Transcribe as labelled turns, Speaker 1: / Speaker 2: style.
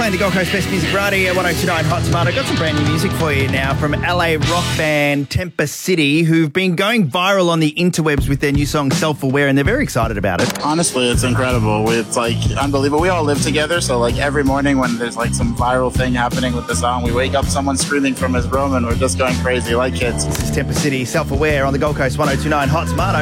Speaker 1: playing the Gold Coast Best Music right here at 102.9 Hot Tomato. Got some brand new music for you now from LA rock band Temper City, who've been going viral on the interwebs with their new song Self-Aware, and they're very excited about it.
Speaker 2: Honestly, it's incredible. It's like unbelievable. We all live together, so like every morning when there's like some viral thing happening with the song, we wake up someone screaming from his room and we're just going crazy like kids.
Speaker 1: This is Temper City, Self-Aware on the Gold Coast 102.9 Hot Tomato.